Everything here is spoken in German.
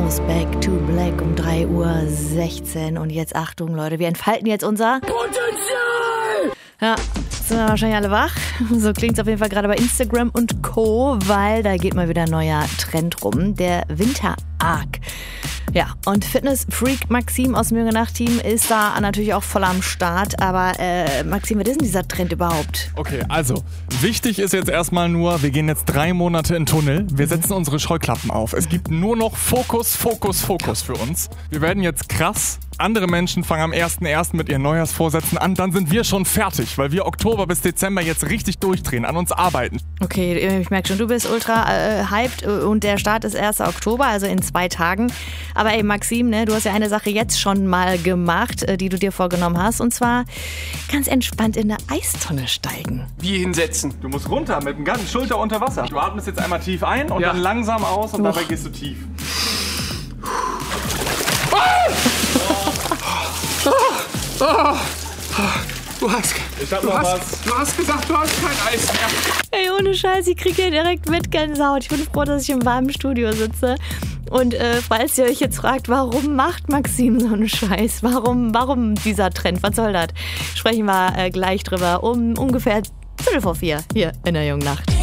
aus Back to Black um 3:16 Uhr. Und jetzt Achtung, Leute, wir entfalten jetzt unser Potenzial! Ja, sind wir wahrscheinlich alle wach. So klingt es auf jeden Fall gerade bei Instagram und Co., weil da geht mal wieder ein neuer Trend rum, der Winter-Arc. Ja, und Fitness-Freak Maxim aus dem Jünger Nacht-Team ist da natürlich auch voll am Start. Aber Maxim, was ist denn dieser Trend überhaupt? Okay, also, wichtig ist jetzt erstmal nur, wir gehen jetzt 3 Monate in Tunnel. Wir setzen unsere Scheuklappen auf. Es gibt nur noch Fokus, Fokus, Fokus für uns. Wir werden jetzt krass. Andere Menschen fangen am 1.1. mit ihren Neujahrsvorsätzen an. Dann sind wir schon fertig, weil wir Oktober bis Dezember jetzt richtig durchdrehen, an uns arbeiten. Okay, ich merke schon, du bist ultra hyped und der Start ist 1. Oktober, also in 2 Tagen. Aber ey, Maxim, ne, du hast ja eine Sache jetzt schon mal gemacht, die du dir vorgenommen hast. Und zwar ganz entspannt in eine Eistonne steigen. Wie hinsetzen? Du musst runter mit dem ganzen Schulter unter Wasser. Du atmest jetzt einmal tief ein und dann langsam aus und dabei gehst du tief. Du hast gesagt, du hast kein Eis mehr. Ey, ohne Scheiß, ich kriege hier direkt mit Gänsehaut. Ich bin froh, dass ich im warmen Studio sitze. Und falls ihr euch jetzt fragt, warum macht Maxim so einen Scheiß? Warum dieser Trend? Was soll das? Sprechen wir gleich drüber um ungefähr 3:45 hier in der Jungen Nacht.